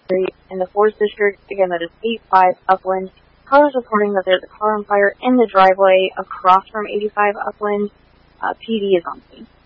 Street in the Forest District. Again, that is 85 Upland. Callers reporting that there's a car on fire in the driveway across from 85 Upland. PD is on scene.